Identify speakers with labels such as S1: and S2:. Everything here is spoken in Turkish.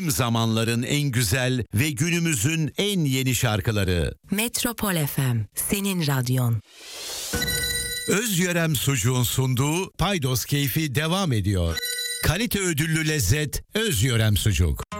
S1: Tüm zamanların en güzel ve günümüzün en yeni şarkıları.
S2: Metropol FM, senin radyon.
S1: Özyörem Sucuğun sunduğu Paydos Keyfi devam ediyor. Kalite ödüllü lezzet Özyörem Sucuk.